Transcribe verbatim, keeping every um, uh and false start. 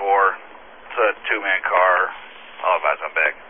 four. It's a two-man car. All advise I'm back.